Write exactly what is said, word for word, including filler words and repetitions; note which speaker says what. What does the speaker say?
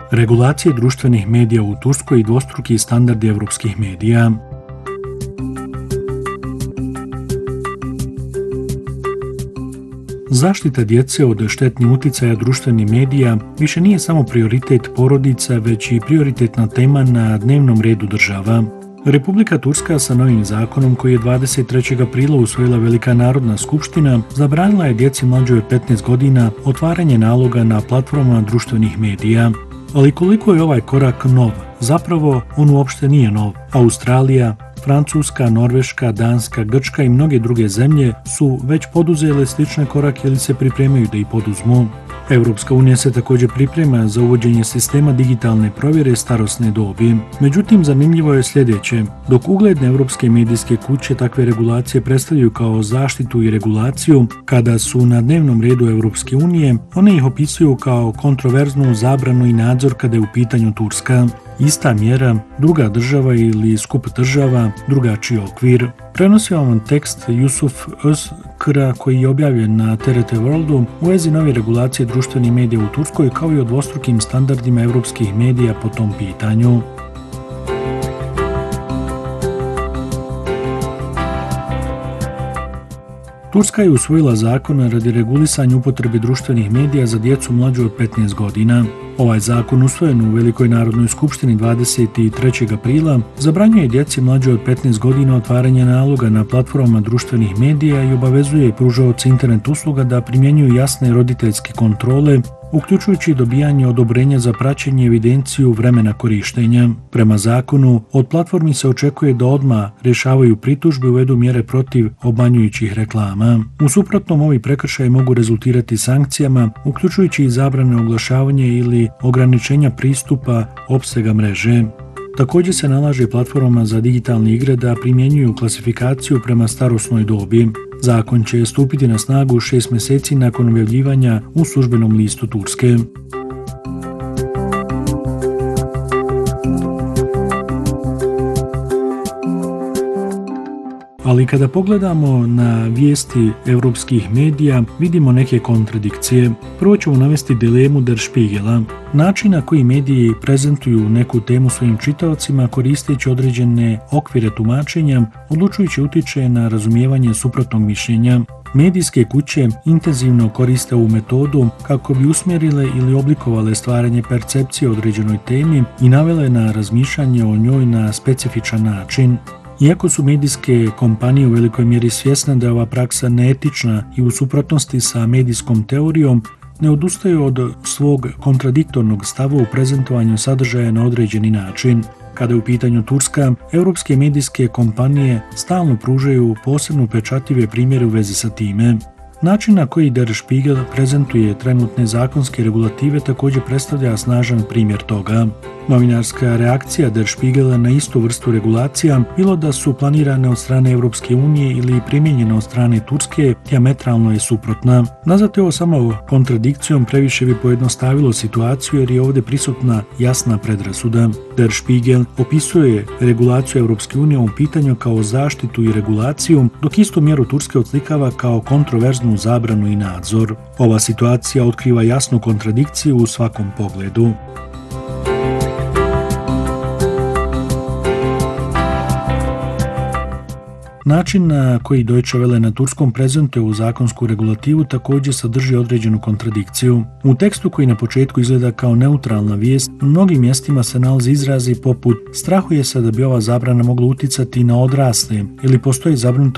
Speaker 1: Regulacije društvenih medija u Turskoj i dvostruki standardi evropskih medija. Zaštita djece od štetnih uticaja društvenih medija više nije samo prioritet porodica, već i prioritetna tema na dnevnom redu država. Republika Turska sa novim zakonom koji je dvadeset trećeg aprila usvojila Velika narodna skupština zabranila je djeci mlađoj od petnaest godina otvaranje naloga na platformama društvenih medija. Ali koliko je ovaj korak nov? Zapravo, on uopšte nije nov. Australija, Francuska, Norveška, Danska, Grčka i mnoge druge zemlje su već poduzele slične korake ili se pripremaju da ih poduzmu. Evropska unija se također priprema za uvođenje sistema digitalne provjere starosne dobi. Međutim, zanimljivo je sljedeće. Dok ugledne evropske medijske kuće takve regulacije predstavljaju kao zaštitu i regulaciju, kada su na dnevnom redu Evropske unije, one ih opisuju kao kontroverznu zabranu i nadzor kada je u pitanju Turska. Ista mjera, druga država ili skup država, drugačiji okvir. Prenosio vam tekst Yusuf Özkra koji je objavljen na T R T Worldu u vezi nove regulacije društvenih medija u Turskoj kao i o dvostrukim standardima evropskih medija po tom pitanju. Turska je usvojila zakon radi regulisanja upotrebe društvenih medija za djecu mlađu od petnaest godina. Ovaj zakon, usvojen u Velikoj narodnoj skupštini dvadeset trećeg aprila, zabranjuje djeci mlađe od petnaest godina otvaranje naloga na platformama društvenih medija i obavezuje pružaoce internet usluga da primjenjuju jasne roditeljske kontrole, uključujući dobijanje odobrenja za praćenje i evidenciju vremena korištenja. Prema zakonu, od platformi se očekuje da odmah rješavaju pritužbe i uvedu mjere protiv obmanjujućih reklama. U suprotnom, ovi prekršaji mogu rezultirati sankcijama, uključujući i zabrane oglašavanja ili ograničenja pristupa opsega mreže. Također se nalaže platformama za digitalne igre da primjenjuju klasifikaciju prema starosnoj dobi. Zakon će stupiti na snagu šest mjeseci nakon objavljivanja u službenom listu Turske. Ali kada pogledamo na vijesti evropskih medija, vidimo neke kontradikcije. Prvo ćemo navesti dilemu Der Spiegela. Način na koji mediji prezentuju neku temu svojim čitaocima koristeći određene okvire tumačenja, odlučujući utiče na razumijevanje suprotnog mišljenja. Medijske kuće intenzivno koriste ovu metodu kako bi usmjerile ili oblikovale stvaranje percepcije o određenoj temi i navele na razmišljanje o njoj na specifičan način. Iako su medijske kompanije u velikoj mjeri svjesne da je ova praksa neetična i u suprotnosti sa medijskom teorijom, ne odustaju od svog kontradiktornog stava u prezentovanju sadržaja na određeni način. Kada je u pitanju Turska, europske medijske kompanije stalno pružaju posebno upečatljive primjere u vezi sa time. Način na koji Der Spiegel prezentuje trenutne zakonske regulative također predstavlja snažan primjer toga. Novinarska reakcija Der Spiegela na istu vrstu regulacija, bilo da su planirane od strane Evropske unije ili primijenjene od strane Turske, dijametralno je suprotna. Nazvati ovo samo kontradikcijom previše bi pojednostavilo situaciju jer je ovdje prisutna jasna predrasuda. Der Spiegel opisuje regulaciju Evropske unije u pitanju kao zaštitu i regulaciju, dok istu mjeru Turske odslikava kao kontroverznu zabranu i nadzor. Ova situacija otkriva jasnu kontradikciju u svakom pogledu. Način na koji Deutsche Welle na turskom prezentuje u zakonsku regulativu također sadrži određenu kontradikciju. U tekstu koji na početku izgleda kao neutralna vijest, u mnogim mjestima se nalazi izrazi poput strahuje se da bi ova zabrana mogla uticati na odrasle ili postoji zabrinutost